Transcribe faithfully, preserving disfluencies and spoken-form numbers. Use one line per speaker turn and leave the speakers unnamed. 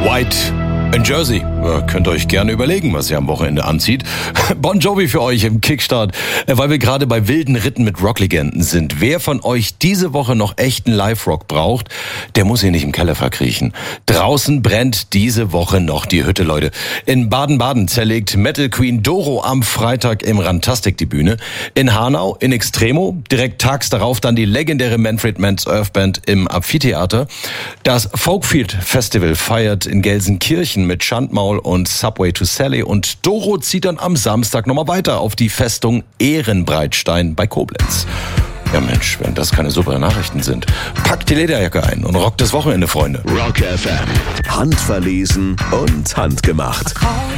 White in Jersey. Ihr könnt euch gerne überlegen, was ihr am Wochenende anzieht. Bon Jovi für euch im Kickstart, weil wir gerade bei wilden Ritten mit Rocklegenden sind. Wer von euch diese Woche noch echten Live-Rock braucht, der muss hier nicht im Keller verkriechen. Draußen brennt diese Woche noch die Hütte, Leute. In Baden-Baden zerlegt Metal Queen Doro am Freitag im Rantastic die Bühne. In Hanau, in Extremo, direkt tags darauf dann die legendäre Manfred Mann's Earth Band im Amphitheater. Das Folkfield Festival feiert in Gelsenkirchen mit Schandmaul und Subway to Sally, und Doro zieht dann am Samstag nochmal weiter auf die Festung Ehrenbreitstein bei Koblenz. Ja Mensch, wenn das keine super Nachrichten sind. Packt die Lederjacke ein und rockt das Wochenende, Freunde.
Rock F M. Handverlesen und handgemacht.